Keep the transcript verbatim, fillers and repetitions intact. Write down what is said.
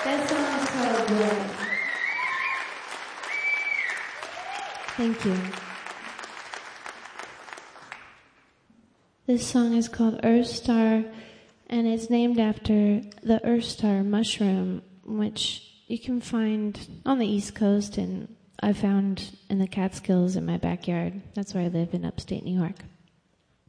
That song is called Blood. Thank you. This song is called Earth Star, and it's named after the Earth Star mushroom, which you can find on the East Coast, and I found in the Catskills in my backyard. That's where I live in upstate New York.